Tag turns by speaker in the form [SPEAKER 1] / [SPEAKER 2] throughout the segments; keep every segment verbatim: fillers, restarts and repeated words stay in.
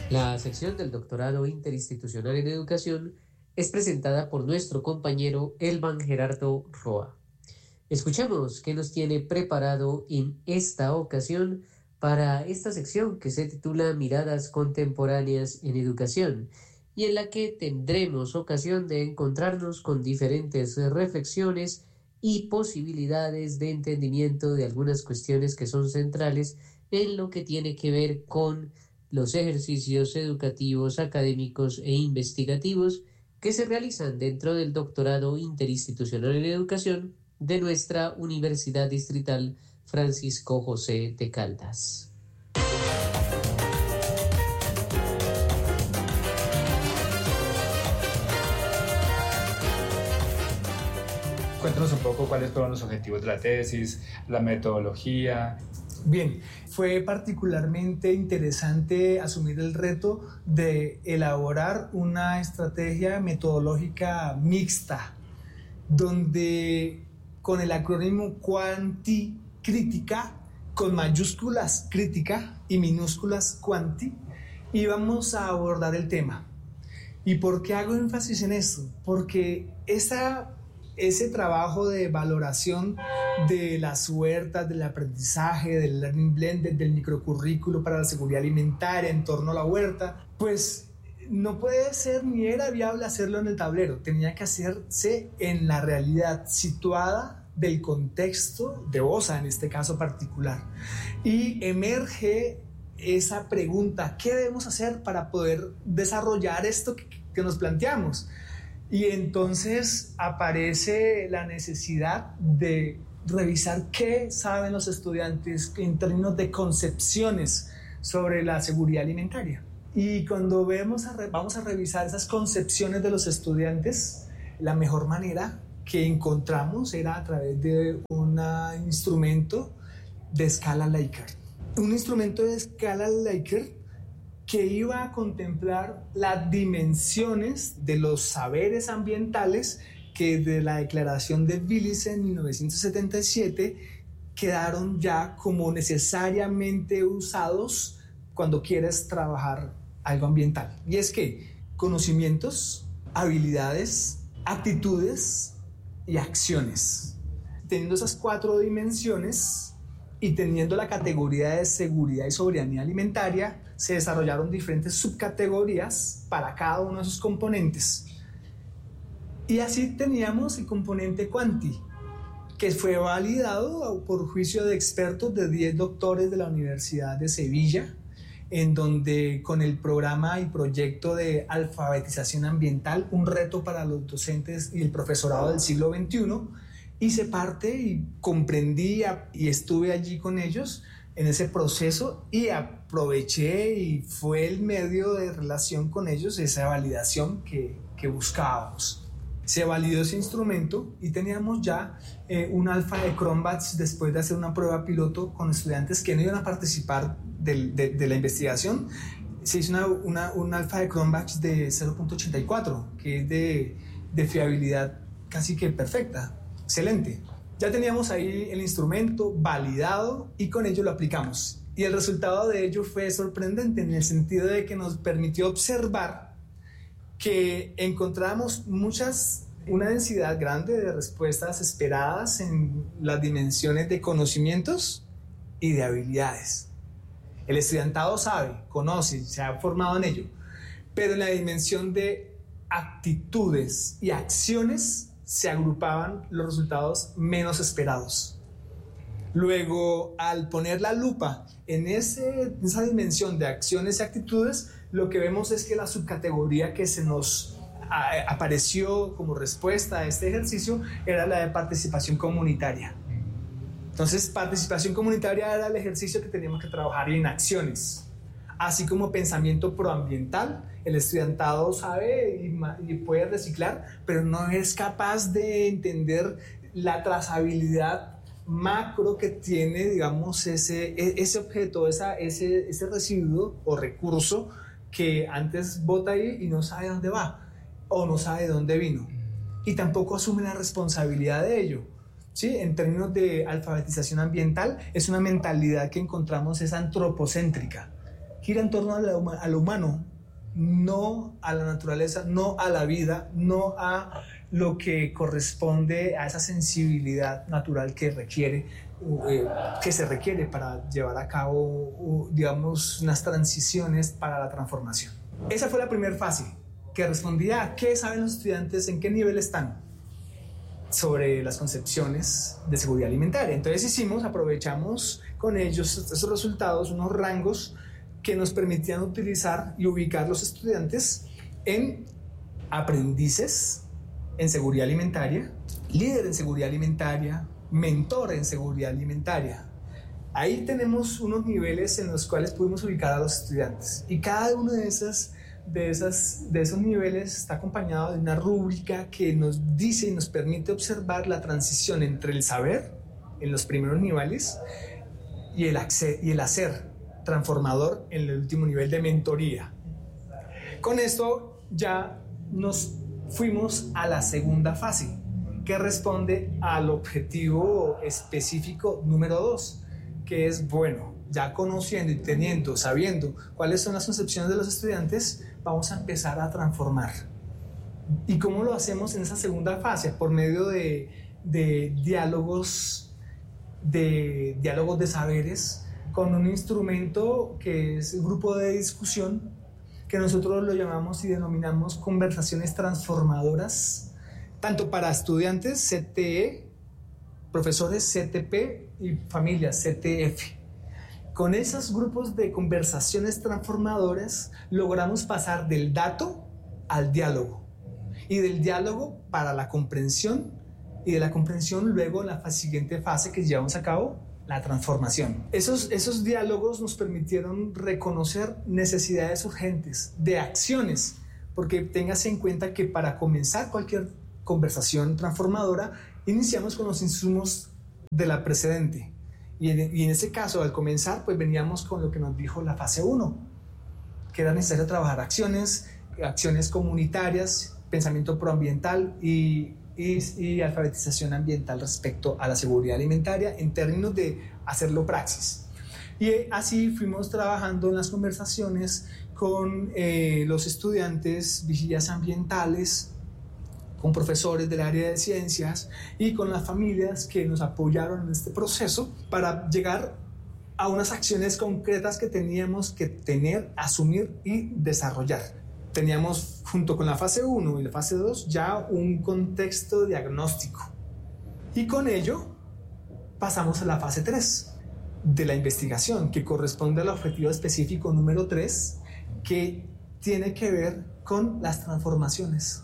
[SPEAKER 1] La sección del Doctorado Interinstitucional en Educación es presentada por nuestro compañero Elman Gerardo Roa. Escuchemos qué nos tiene preparado en esta ocasión para esta sección que se titula Miradas Contemporáneas en Educación y en la que tendremos ocasión de encontrarnos con diferentes reflexiones y posibilidades de entendimiento de algunas cuestiones que son centrales en lo que tiene que ver con los ejercicios educativos, académicos e investigativos que se realizan dentro del Doctorado Interinstitucional en Educación de nuestra Universidad Distrital Francisco José de Caldas.
[SPEAKER 2] Cuéntanos un poco cuáles fueron los objetivos de la tesis, la metodología.
[SPEAKER 3] Bien, fue particularmente interesante asumir el reto de elaborar una estrategia metodológica mixta, donde con el acrónimo Quanti Crítica, con mayúsculas crítica y minúsculas Quanti, íbamos a abordar el tema. ¿Y por qué hago énfasis en esto? Porque esa ese trabajo de valoración de las huertas, del aprendizaje, del learning blended, del microcurrículo para la seguridad alimentaria en torno a la huerta, pues no puede ser ni era viable hacerlo en el tablero, tenía que hacerse en la realidad situada del contexto de Osa en este caso particular. Y emerge esa pregunta, ¿qué debemos hacer para poder desarrollar esto que, que nos planteamos? Y entonces aparece la necesidad de revisar qué saben los estudiantes en términos de concepciones sobre la seguridad alimentaria. Y cuando vemos a re- vamos a revisar esas concepciones de los estudiantes, la mejor manera que encontramos era a través de un instrumento de escala Likert. Un instrumento de escala Likert que iba a contemplar las dimensiones de los saberes ambientales que de la declaración de Belize en mil novecientos setenta y siete quedaron ya como necesariamente usados cuando quieres trabajar algo ambiental. Y es que conocimientos, habilidades, actitudes y acciones. Teniendo esas cuatro dimensiones y teniendo la categoría de seguridad y soberanía alimentaria, se desarrollaron diferentes subcategorías para cada uno de esos componentes. Y así teníamos el componente Quanti, que fue validado por juicio de expertos de diez doctores de la Universidad de Sevilla, en donde con el programa y proyecto de alfabetización ambiental, un reto para los docentes y el profesorado del siglo veintiuno, hice parte y comprendí y estuve allí con ellos en ese proceso y aproveché y fue el medio de relación con ellos, esa validación que, que buscábamos. Se validó ese instrumento y teníamos ya eh, un alfa de Cronbachs después de hacer una prueba piloto con estudiantes que no iban a participar de, de, de la investigación. Se hizo una, una, un alfa de Cronbachs de cero punto ochenta y cuatro, que es de, de fiabilidad casi que perfecta, excelente. Ya teníamos ahí el instrumento validado y con ello lo aplicamos. Y el resultado de ello fue sorprendente en el sentido de que nos permitió observar que encontramos muchas, una densidad grande de respuestas esperadas en las dimensiones de conocimientos y de habilidades. El estudiantado sabe, conoce, se ha formado en ello, pero en la dimensión de actitudes y acciones se agrupaban los resultados menos esperados. Luego, al poner la lupa en, ese, en esa dimensión de acciones y actitudes, lo que vemos es que la subcategoría que se nos a, apareció como respuesta a este ejercicio era la de participación comunitaria. Entonces, participación comunitaria era el ejercicio que teníamos que trabajar en acciones, así como pensamiento proambiental. El estudiantado sabe y, y puede reciclar, pero no es capaz de entender la trazabilidad macro que tiene, digamos, ese, ese objeto, esa, ese, ese residuo o recurso que antes bota ahí y no sabe dónde va o no sabe de dónde vino y tampoco asume la responsabilidad de ello. ¿Sí? En términos de alfabetización ambiental, es una mentalidad que encontramos es antropocéntrica, gira en torno a, la, a lo humano, no a la naturaleza, no a la vida, no a lo que corresponde a esa sensibilidad natural que requiere, eh, que se requiere para llevar a cabo, digamos, unas transiciones para la transformación. Esa fue la primera fase, que respondía a qué saben los estudiantes, en qué nivel están sobre las concepciones de seguridad alimentaria. Entonces hicimos, aprovechamos con ellos esos resultados, unos rangos que nos permitían utilizar y ubicar los estudiantes en aprendices en seguridad alimentaria, líder en seguridad alimentaria, mentor en seguridad alimentaria. Ahí tenemos unos niveles en los cuales pudimos ubicar a los estudiantes, y cada uno de esas De, esas, de esos niveles está acompañado de una rúbrica que nos dice y nos permite observar la transición entre el saber en los primeros niveles y el, hacer, y el hacer transformador en el último nivel de mentoría. Con esto ya nos fuimos a la segunda fase, que responde al objetivo específico número dos, que es, bueno, ya conociendo y teniendo, sabiendo cuáles son las concepciones de los estudiantes, vamos a empezar a transformar. ¿Y cómo lo hacemos en esa segunda fase? Por medio de, de diálogos, de diálogos de saberes, con un instrumento que es el grupo de discusión, que nosotros lo llamamos y denominamos conversaciones transformadoras, tanto para estudiantes C T E, profesores C T P y familias C T F. Con esos grupos de conversaciones transformadoras logramos pasar del dato al diálogo, y del diálogo para la comprensión, y de la comprensión luego la siguiente fase que llevamos a cabo, la transformación. Esos, esos diálogos nos permitieron reconocer necesidades urgentes de acciones, porque téngase en cuenta que para comenzar cualquier conversación transformadora iniciamos con los insumos de la precedente. Y en, y en ese caso, al comenzar, pues veníamos con lo que nos dijo la fase uno, que era necesario trabajar acciones, acciones comunitarias, pensamiento proambiental y, y, y alfabetización ambiental respecto a la seguridad alimentaria en términos de hacerlo praxis. Y así fuimos trabajando en las conversaciones con eh, los estudiantes, vigías ambientales, con profesores del área de ciencias y con las familias que nos apoyaron en este proceso para llegar a unas acciones concretas que teníamos que tener, asumir y desarrollar. Teníamos junto con la fase uno y la fase dos ya un contexto diagnóstico, y con ello pasamos a la fase tres de la investigación, que corresponde al objetivo específico número tres, que tiene que ver con las transformaciones.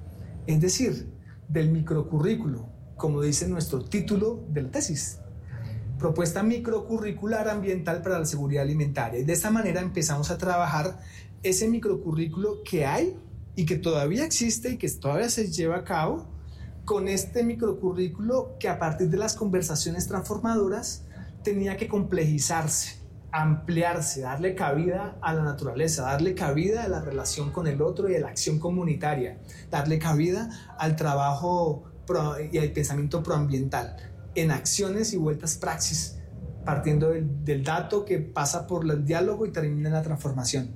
[SPEAKER 3] Es decir, del microcurrículo, como dice nuestro título de la tesis, propuesta microcurricular ambiental para la seguridad alimentaria. Y de esta manera empezamos a trabajar ese microcurrículo que hay y que todavía existe y que todavía se lleva a cabo, con este microcurrículo que a partir de las conversaciones transformadoras tenía que complejizarse, ampliarse, darle cabida a la naturaleza, darle cabida a la relación con el otro y a la acción comunitaria, darle cabida al trabajo pro y al pensamiento proambiental en acciones y vueltas praxis, partiendo del, del dato que pasa por el diálogo y termina en la transformación.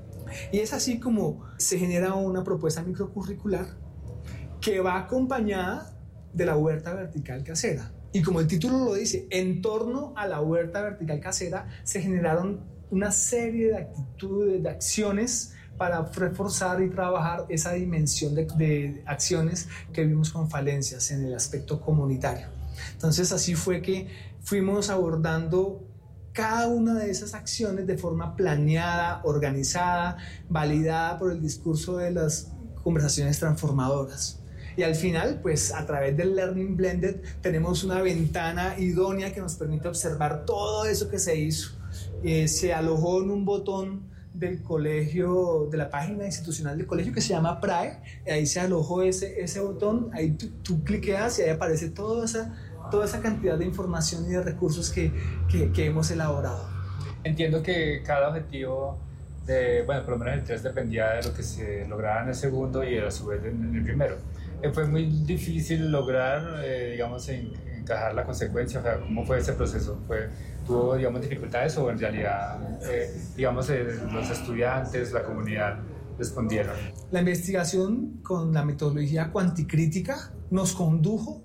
[SPEAKER 3] Y es así como se genera una propuesta microcurricular que va acompañada de la huerta vertical casera. Y como el título lo dice, en torno a la huerta vertical casera se generaron una serie de actitudes, de acciones para reforzar y trabajar esa dimensión de, de acciones que vimos con falencias en el aspecto comunitario. Entonces así fue que fuimos abordando cada una de esas acciones de forma planeada, organizada, validada por el discurso de las conversaciones transformadoras. Y al final, pues a través del Learning Blended tenemos una ventana idónea que nos permite observar todo eso que se hizo. Eh, se alojó en un botón del colegio, de la página institucional del colegio, que se llama P R A E. Ahí se alojó ese, ese botón, ahí tú, tú cliqueas y ahí aparece toda esa, toda esa cantidad de información y de recursos que, que, que hemos elaborado.
[SPEAKER 2] Entiendo que cada objetivo, de, bueno, por lo menos el tres dependía de lo que se lograra en el segundo y a su vez en el primero. Fue muy difícil lograr, eh, digamos, en, encajar la consecuencia. O sea, ¿cómo fue ese proceso? ¿Fue, ¿Tuvo, digamos, dificultades o en realidad, eh, digamos, eh, los estudiantes, la comunidad respondieron?
[SPEAKER 3] La investigación con la metodología cuanticrítica nos condujo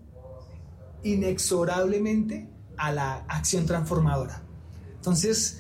[SPEAKER 3] inexorablemente a la acción transformadora. Entonces,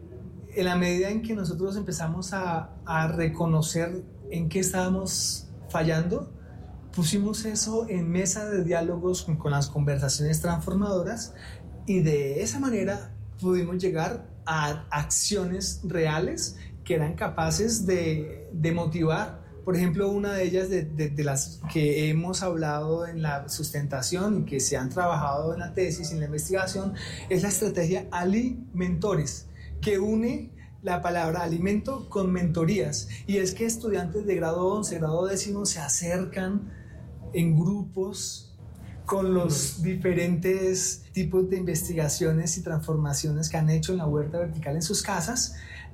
[SPEAKER 3] en la medida en que nosotros empezamos a, a reconocer en qué estábamos fallando, pusimos eso en mesa de diálogos con, con las conversaciones transformadoras, y de esa manera pudimos llegar a acciones reales que eran capaces de, de motivar. Por ejemplo, una de ellas de, de, de las que hemos hablado en la sustentación y que se han trabajado en la tesis y en la investigación es la estrategia Alimentores, que une la palabra alimento con mentorías. Y es que estudiantes de grado once, grado décimo se acercan en grupos con los diferentes tipos de investigaciones y transformaciones que han hecho en la huerta vertical en sus casas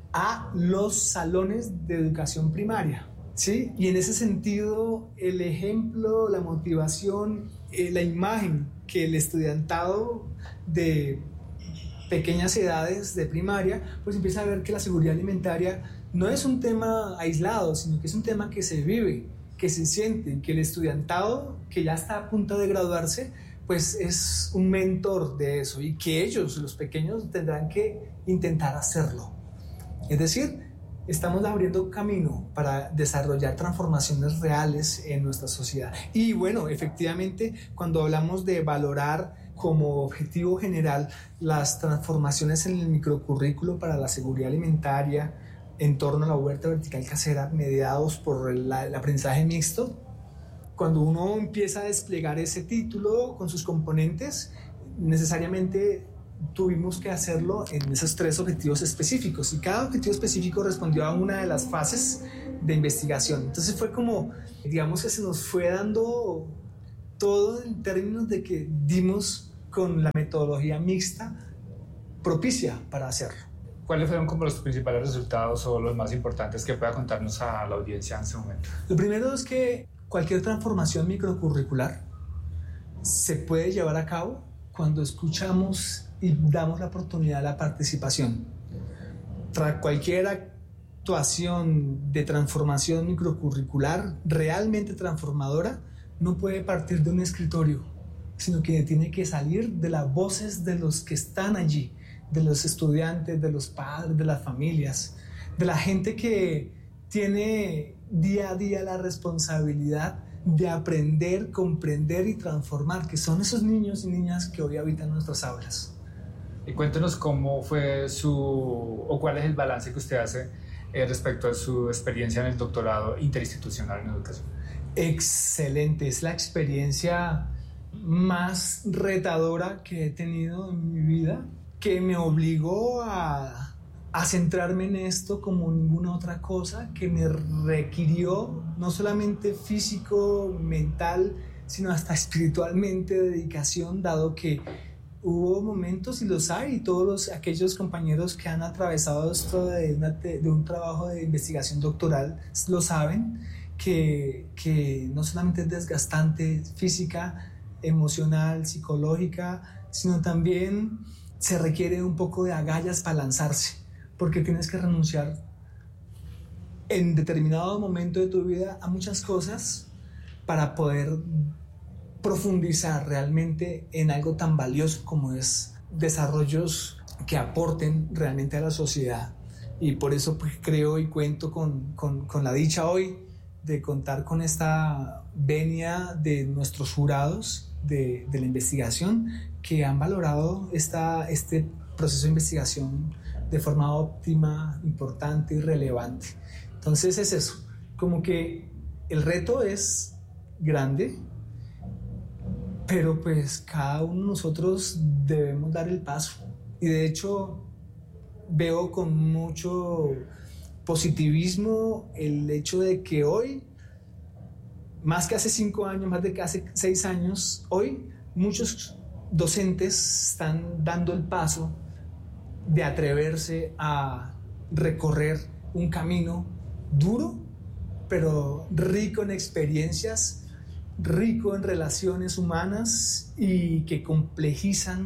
[SPEAKER 3] a los salones de educación primaria, ¿sí? Y en ese sentido, el ejemplo, la motivación, eh, la imagen que el estudiantado de pequeñas edades de primaria, pues empieza a ver que la seguridad alimentaria no es un tema aislado, sino que es un tema que se vive, que se siente, que el estudiantado que ya está a punto de graduarse, pues es un mentor de eso, y que ellos, los pequeños, tendrán que intentar hacerlo. Es decir, estamos abriendo camino para desarrollar transformaciones reales en nuestra sociedad. Y bueno, efectivamente, cuando hablamos de valorar como objetivo general las transformaciones en el microcurrículo para la seguridad alimentaria en torno a la huerta vertical casera, mediados por el, el aprendizaje mixto, cuando uno empieza a desplegar ese título con sus componentes, necesariamente tuvimos que hacerlo en esos tres objetivos específicos, y cada objetivo específico respondió a una de las fases de investigación. Entonces fue como, digamos que se nos fue dando todo en términos de que dimos con la metodología mixta propicia para hacerlo.
[SPEAKER 2] ¿Cuáles fueron como los principales resultados o los más importantes que pueda contarnos a la audiencia en este momento?
[SPEAKER 3] Lo primero es que cualquier transformación microcurricular se puede llevar a cabo cuando escuchamos y damos la oportunidad a la participación. Tras cualquier actuación de transformación microcurricular realmente transformadora, no puede partir de un escritorio, sino que tiene que salir de las voces de los que están allí, de los estudiantes, de los padres, de las familias, de la gente que tiene día a día la responsabilidad de aprender, comprender y transformar, que son esos niños y niñas que hoy habitan nuestras aulas.
[SPEAKER 2] Y cuéntenos cómo fue su, o cuál es el balance que usted hace eh, respecto a su experiencia en el doctorado interinstitucional en educación.
[SPEAKER 3] Excelente, es la experiencia más retadora que he tenido en mi vida, que me obligó a, a centrarme en esto como ninguna otra cosa, que me requirió no solamente físico, mental, sino hasta espiritualmente dedicación, dado que hubo momentos, y los hay, y todos los, aquellos compañeros que han atravesado esto de, una, de un trabajo de investigación doctoral lo saben, que, que no solamente es desgastante física, emocional, psicológica, sino también se requiere un poco de agallas para lanzarse, porque tienes que renunciar en determinado momento de tu vida a muchas cosas para poder profundizar realmente en algo tan valioso como es desarrollos que aporten realmente a la sociedad. Y por eso pues, creo y cuento con, con, con la dicha hoy de contar con esta venia de nuestros jurados de, de la investigación, que han valorado esta, este proceso de investigación de forma óptima, importante y relevante. Entonces es eso, como que el reto es grande, pero pues cada uno de nosotros debemos dar el paso. Y de hecho veo con mucho positivismo el hecho de que hoy, más que hace cinco años, más de que hace seis años, hoy muchos docentes están dando el paso de atreverse a recorrer un camino duro, pero rico en experiencias, rico en relaciones humanas y que complejizan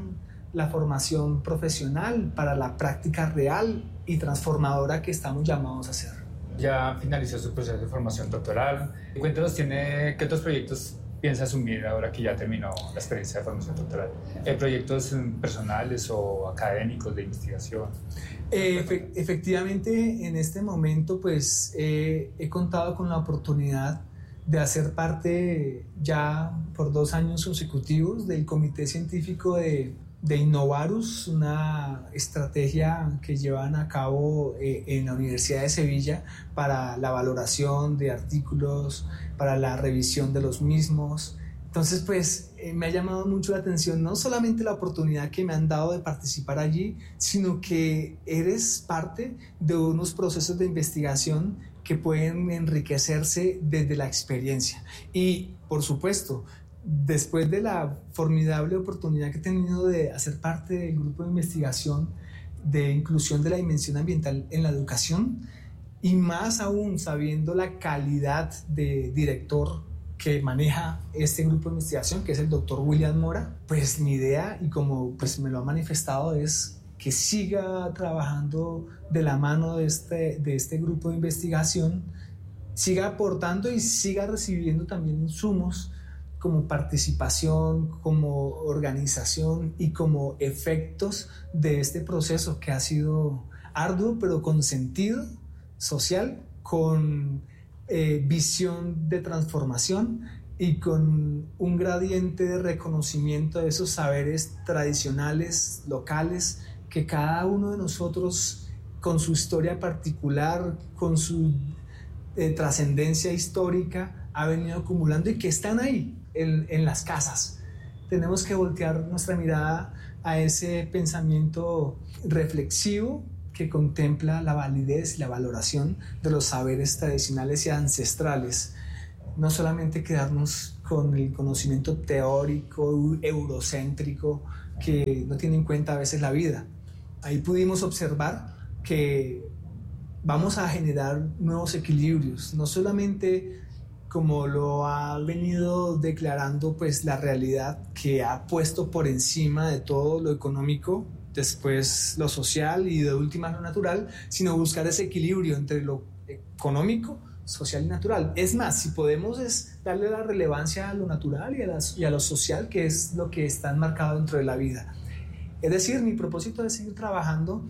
[SPEAKER 3] la formación profesional para la práctica real y transformadora que estamos llamados a hacer.
[SPEAKER 2] Ya finalizó su proceso de formación doctoral. Cuéntanos, ¿tiene, ¿qué otros proyectos piensa asumir ahora que ya terminó la experiencia de formación doctoral? ¿Eh, ¿Proyectos personales o académicos de investigación?
[SPEAKER 3] Eh, efe- efectivamente, en este momento pues eh, he contado con la oportunidad de hacer parte ya por dos años consecutivos del Comité Científico de, de Innovarus, una estrategia que llevan a cabo eh, en la Universidad de Sevilla para la valoración de artículos, para la revisión de los mismos. Entonces, pues, eh, me ha llamado mucho la atención no solamente la oportunidad que me han dado de participar allí, sino que eres parte de unos procesos de investigación que pueden enriquecerse desde la experiencia. Y, por supuesto, después de la formidable oportunidad que he tenido de hacer parte del grupo de investigación de inclusión de la dimensión ambiental en la educación, y más aún sabiendo la calidad de director que maneja este grupo de investigación, que es el doctor William Mora, pues mi idea, y como pues me lo ha manifestado, es que siga trabajando de la mano de este, de este grupo de investigación, siga aportando y siga recibiendo también insumos como participación, como organización y como efectos de este proceso que ha sido arduo, pero con sentido social, con eh, visión de transformación y con un gradiente de reconocimiento de esos saberes tradicionales, locales, que cada uno de nosotros, con su historia particular, con su eh, trascendencia histórica, ha venido acumulando y que están ahí, en, en las casas. Tenemos que voltear nuestra mirada a ese pensamiento reflexivo que contempla la validez y la valoración de los saberes tradicionales y ancestrales. No solamente quedarnos con el conocimiento teórico, eurocéntrico, que no tiene en cuenta a veces la vida. Ahí pudimos observar que vamos a generar nuevos equilibrios, no solamente como lo ha venido declarando pues la realidad, que ha puesto por encima de todo lo económico, después lo social y de última lo natural, sino buscar ese equilibrio entre lo económico, social y natural. Es más, si podemos es darle la relevancia a lo natural y a, las, y a lo social, que es lo que está enmarcado dentro de la vida. Es decir, mi propósito es seguir trabajando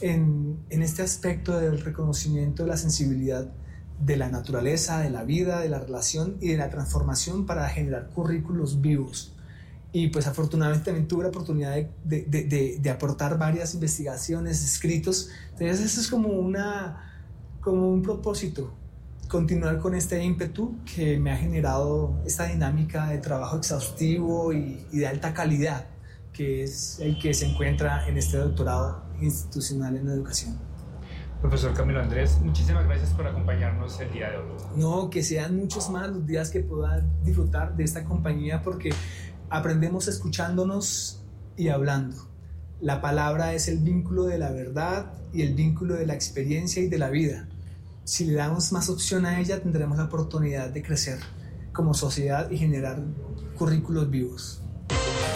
[SPEAKER 3] en, en este aspecto del reconocimiento de la sensibilidad de la naturaleza, de la vida, de la relación y de la transformación para generar currículos vivos. Y pues afortunadamente también tuve la oportunidad de, de, de, de, de aportar varias investigaciones, escritos. Entonces eso es como, una, como un propósito, continuar con este ímpetu que me ha generado esta dinámica de trabajo exhaustivo y, y de alta calidad, que es el que se encuentra en este doctorado institucional en educación.
[SPEAKER 2] Profesor Camilo Andrés, muchísimas gracias por acompañarnos el día de hoy.
[SPEAKER 3] No, que sean muchos más los días que pueda disfrutar de esta compañía, porque aprendemos escuchándonos y hablando. La palabra es el vínculo de la verdad y el vínculo de la experiencia y de la vida. Si le damos más opción a ella, tendremos la oportunidad de crecer como sociedad y generar currículos vivos.